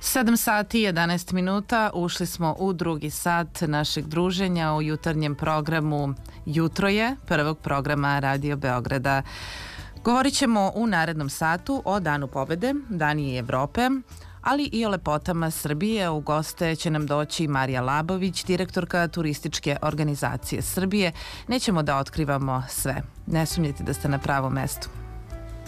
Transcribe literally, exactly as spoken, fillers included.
sedam sati i jedanaest minuta, ušli smo u drugi sat našeg druženja u jutarnjem programu Jutro je, prvog programa Radio Beograda. Govorit ćemo u narednom satu o Danu pobede, Dani Evrope, ali i o lepotama Srbije. U goste će nam doći Marija Labović, direktorka Turističke organizacije Srbije. Nećemo da otkrivamo sve. Ne sumnjajte da ste na pravom mestu.